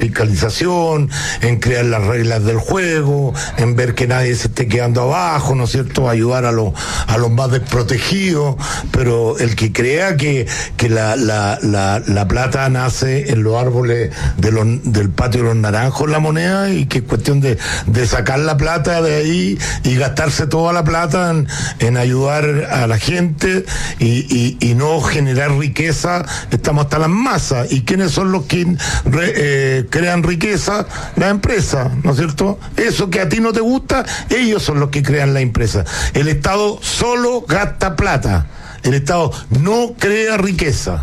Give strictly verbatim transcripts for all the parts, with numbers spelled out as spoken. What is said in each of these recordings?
fiscalización, en crear las reglas del juego, en ver que nadie se esté quedando abajo, ¿no es cierto?, ayudar a los a los más desprotegidos, pero el que crea que, que la, la, la, la plata nace en los árboles de los, del patio de los naranjos, la moneda, y que es cuestión de, de sacar la plata de ahí y gastarse toda la plata en, en ayudar a la gente y, y, y no generar riqueza, estamos hasta las masas. ¿Y quiénes son los que re, eh, crean riqueza? Las empresas, ¿no es cierto? Eso que a ti no te gusta, ellos son los que crean la empresa. El Estado solo gasta plata, el Estado no crea riqueza.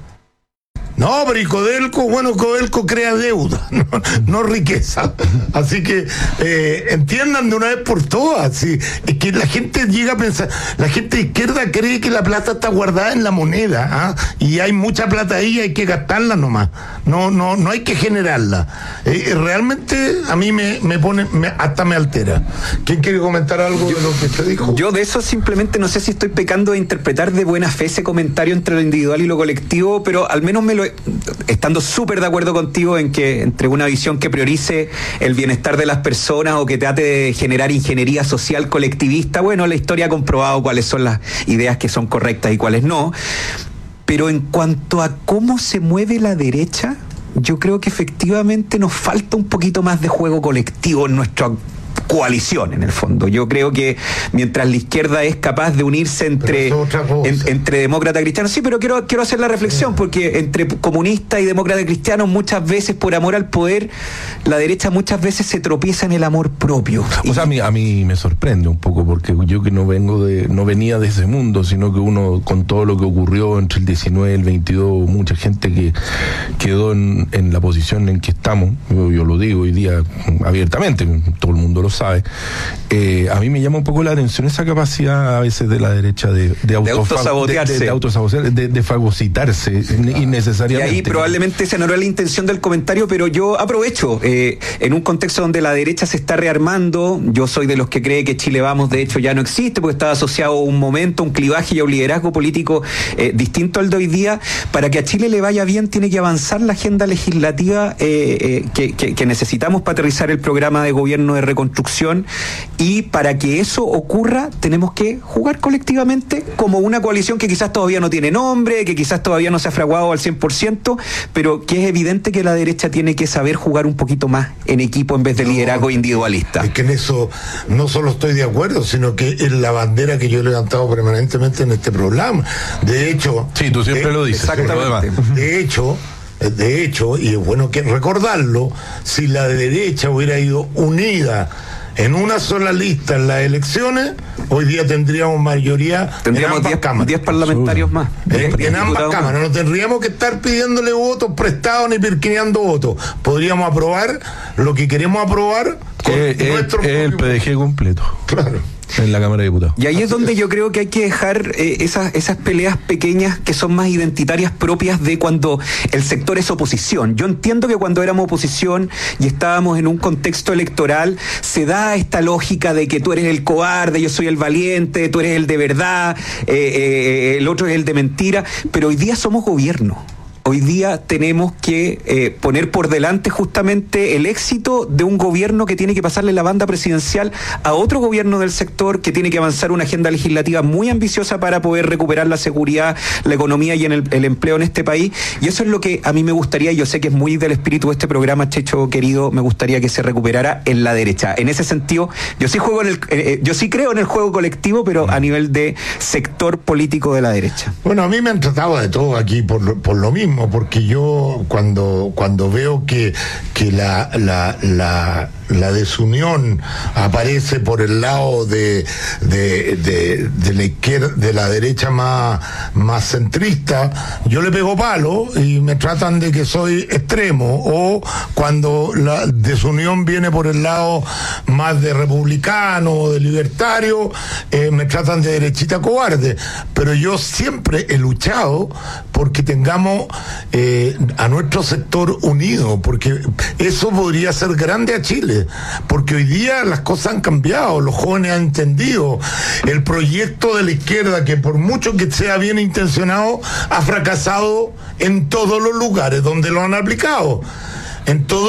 No, pero y Codelco, bueno, Codelco crea deuda, no, no riqueza. Así que eh, entiendan de una vez por todas, ¿sí? Es que la gente llega a pensar, la gente de izquierda cree que la plata está guardada en la moneda, ¿ah? Y hay mucha plata ahí, hay que gastarla nomás, no, no, no hay que generarla. Eh, realmente a mí me, me pone, me, hasta me altera. ¿Quién quiere comentar algo yo, de lo que usted dijo? Yo de eso simplemente no sé si estoy pecando de interpretar de buena fe ese comentario entre lo individual y lo colectivo, pero al menos me lo estando súper de acuerdo contigo en que entre una visión que priorice el bienestar de las personas o que trate de generar ingeniería social colectivista, bueno, la historia ha comprobado cuáles son las ideas que son correctas y cuáles no, pero en cuanto a cómo se mueve la derecha, yo creo que efectivamente nos falta un poquito más de juego colectivo en nuestra coalición, en el fondo. Yo creo que mientras la izquierda es capaz de unirse entre en, entre demócratas cristianos, sí, pero quiero quiero hacer la reflexión, porque entre comunistas y demócratas cristianos muchas veces por amor al poder, la derecha muchas veces se tropieza en el amor propio. O y, sea, a mí, a mí me sorprende un poco, porque yo que no vengo de, no venía de ese mundo, sino que uno, con todo lo que ocurrió entre el diecinueve y el veintidós, mucha gente que quedó en, en la posición en que estamos, yo, yo lo digo hoy día abiertamente, todo el mundo lo sabe. sabe. Eh, a mí me llama un poco la atención esa capacidad a veces de la derecha de, de, autofa- de autosabotearse, de, de, de, autosabotearse, de, de fagocitarse innecesariamente. Y ahí probablemente esa no era la intención del comentario, pero yo aprovecho, eh, en un contexto donde la derecha se está rearmando, yo soy de los que cree que Chile Vamos de hecho ya no existe, porque estaba asociado a un momento, un clivaje y a un liderazgo político eh, distinto al de hoy día. Para que a Chile le vaya bien tiene que avanzar la agenda legislativa eh, eh, que, que, que necesitamos para aterrizar el programa de gobierno de reconstrucción, y para que eso ocurra tenemos que jugar colectivamente como una coalición que quizás todavía no tiene nombre, que quizás todavía no se ha fraguado al cien por ciento, pero que es evidente que la derecha tiene que saber jugar un poquito más en equipo en vez de no, liderazgo individualista. Es que en eso no solo estoy de acuerdo, sino que es la bandera que yo he levantado permanentemente en este programa. De hecho... Sí, tú siempre eh, lo dices. Exactamente. De hecho... De hecho, y es bueno que recordarlo, si la derecha hubiera ido unida en una sola lista en las elecciones, hoy día tendríamos mayoría tendríamos en ambas cámaras. diez parlamentarios más. En, en ambas cámaras. No tendríamos que estar pidiéndole votos prestados ni pirquineando votos. Podríamos aprobar lo que queremos aprobar con eh, nuestro eh, el P D G completo. Claro. En la Cámara de Diputados. Y ahí es donde yo creo que hay que dejar eh, esas, esas peleas pequeñas que son más identitarias propias de cuando el sector es oposición. Yo entiendo que cuando éramos oposición y estábamos en un contexto electoral, se da esta lógica de que tú eres el cobarde, yo soy el valiente, tú eres el de verdad, eh, eh, el otro es el de mentira, pero hoy día somos gobierno. Hoy día tenemos que eh, poner por delante justamente el éxito de un gobierno que tiene que pasarle la banda presidencial a otro gobierno del sector, que tiene que avanzar una agenda legislativa muy ambiciosa para poder recuperar la seguridad, la economía y en el, el empleo en este país. Y eso es lo que a mí me gustaría, y yo sé que es muy del espíritu de este programa, Checho querido, me gustaría que se recuperara en la derecha. En ese sentido, yo sí juego en el, eh, yo sí creo en el juego colectivo, pero a nivel de sector político de la derecha. Bueno, a mí me han tratado de todo aquí por, por lo mismo, porque yo cuando cuando veo que que la la la la desunión aparece por el lado de de, de, de la izquierda, de la derecha más más centrista, yo le pego palo y me tratan de que soy extremo, o cuando la desunión viene por el lado más de republicano o de libertario, eh, me tratan de derechita cobarde. Pero yo siempre he luchado porque tengamos eh, a nuestro sector unido, porque eso podría ser grande a Chile, porque hoy día las cosas han cambiado, los jóvenes han entendido el proyecto de la izquierda, que por mucho que sea bien intencionado, ha fracasado en todos los lugares donde lo han aplicado, en todo